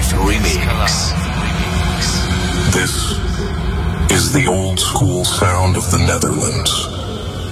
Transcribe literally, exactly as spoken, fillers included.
Life Remix. This is the old school sound of the Netherlands.